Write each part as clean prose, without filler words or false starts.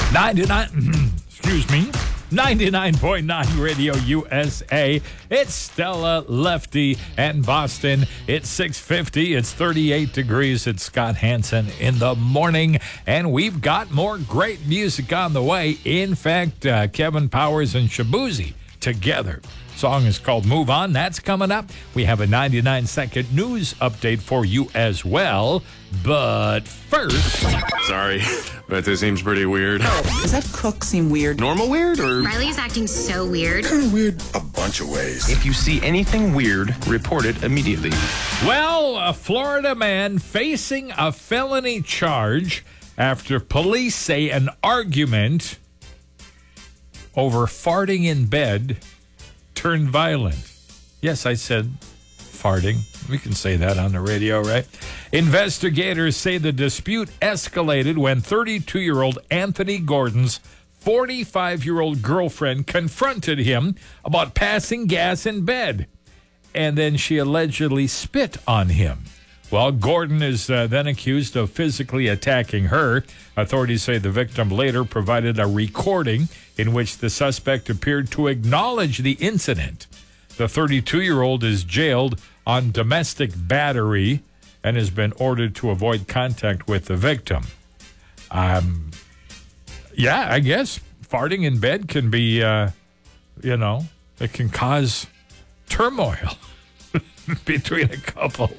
Excuse me. 99.9 Radio USA. It's Stella, Lefty, and Boston. It's 6:50. It's 38 degrees. It's Scott Hansen in the morning. And we've got more great music on the way. In fact, Kevin Powers and Shabuzi together. Song is called Move On. That's coming up. We have a 99-second news update for you as well. But first... Sorry, but this seems pretty weird. Does that cook seem weird? Normal weird or... Riley's acting so weird. Kind of weird a bunch of ways. If you see anything weird, report it immediately. Well, a Florida man facing a felony charge after police say an argument over farting in bed turned violent. Yes, I said farting. We can say that on the radio, right? Investigators say the dispute escalated when 32-year-old Anthony Gordon's 45-year-old girlfriend confronted him about passing gas in bed, and then she allegedly spit on him. Well, Gordon is then accused of physically attacking her. Authorities say the victim later provided a recording in which the suspect appeared to acknowledge the incident. The 32-year-old is jailed on domestic battery and has been ordered to avoid contact with the victim. Yeah, I guess farting in bed can be, it can cause turmoil between a couple.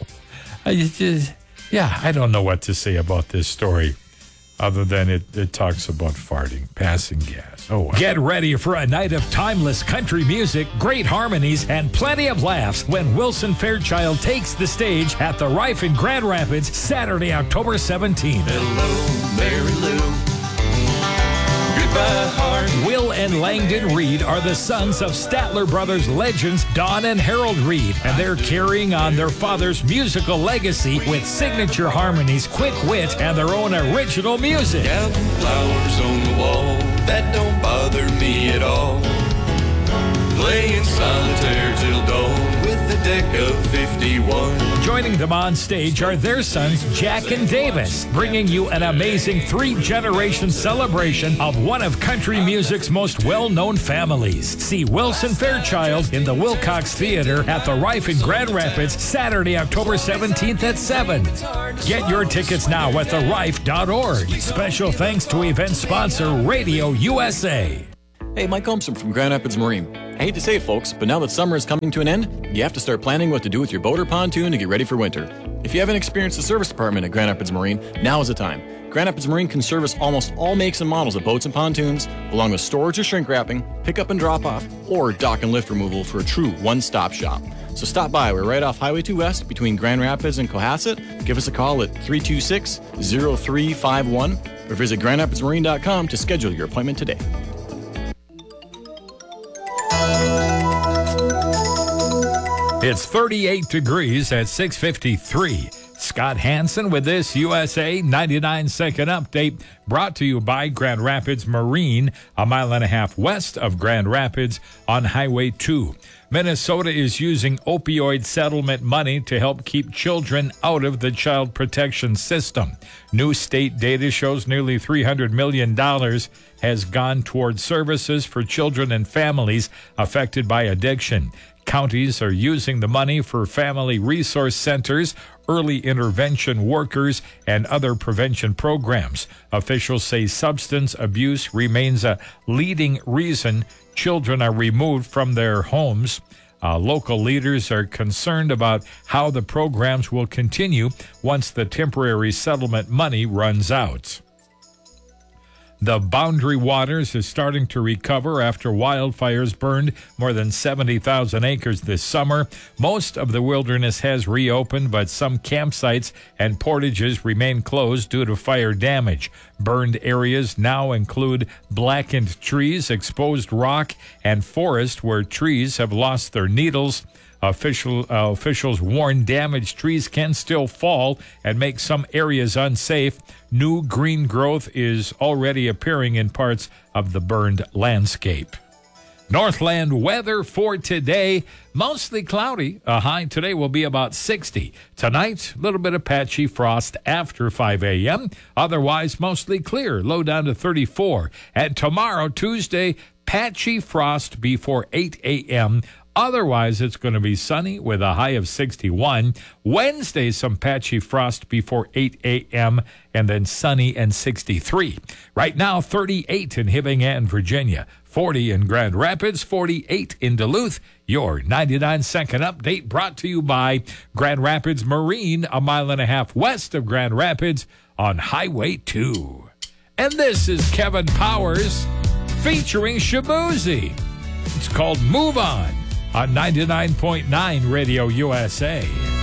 I don't know what to say about this story other than it talks about farting, passing gas. Oh, wow. Get ready for a night of timeless country music, great harmonies, and plenty of laughs when Wilson Fairchild takes the stage at the Rife in Grand Rapids, Saturday, October 17th. Hello, Mary Lou. Goodbye, heart. Will and Langdon Reed are the sons of Statler Brothers legends Don and Harold Reed, and they're carrying on their father's musical legacy with signature harmonies, quick wit, and their own original music. Counting flowers on the wall, that don't bother me at all. Playing solitaire till dawn with a deck of 51. Joining them on stage are their sons, Jack and Davis, bringing you an amazing three-generation celebration of one of country music's most well-known families. See Wilson Fairchild in the Wilcox Theater at the Rife in Grand Rapids, Saturday, October 17th at 7. Get your tickets now at therife.org. Special thanks to event sponsor Radio USA. Hey, Mike Holmstrom from Grand Rapids Marine. I hate to say it, folks, but now that summer is coming to an end, you have to start planning what to do with your boat or pontoon to get ready for winter. If you haven't experienced the service department at Grand Rapids Marine, now is the time. Grand Rapids Marine can service almost all makes and models of boats and pontoons, along with storage or shrink wrapping, pickup and drop off, or dock and lift removal for a true one-stop shop. So stop by. We're right off Highway 2 West between Grand Rapids and Cohasset. Give us a call at 326-0351 or visit GrandRapidsMarine.com to schedule your appointment today. It's 38 degrees at 6:53. Scott Hansen with this USA 99-second update brought to you by Grand Rapids Marine, a mile and a half west of Grand Rapids on Highway 2. Minnesota is using opioid settlement money to help keep children out of the child protection system. New state data shows nearly $300 million has gone toward services for children and families affected by addiction. Counties are using the money for family resource centers, early intervention workers, and other prevention programs. Officials say substance abuse remains a leading reason children are removed from their homes. Local leaders are concerned about how the programs will continue once the temporary settlement money runs out. The Boundary Waters is starting to recover after wildfires burned more than 70,000 acres this summer. Most of the wilderness has reopened, but some campsites and portages remain closed due to fire damage. Burned areas now include blackened trees, exposed rock, and forest where trees have lost their needles. Officials warn damaged trees can still fall and make some areas unsafe. New green growth is already appearing in parts of the burned landscape. Northland weather for today, mostly cloudy. A high today will be about 60. Tonight, a little bit of patchy frost after 5 a.m. Otherwise, mostly clear, low down to 34. And tomorrow, Tuesday, patchy frost before 8 a.m. Otherwise, it's going to be sunny with a high of 61. Wednesday, some patchy frost before 8 a.m. and then sunny and 63. Right now, 38 in Hibbing and Virginia, 40 in Grand Rapids, 48 in Duluth. Your 99-second update brought to you by Grand Rapids Marine, a mile and a half west of Grand Rapids on Highway 2. And this is Kevin Powers featuring Shaboozey. It's called Move On 99.9 Radio USA.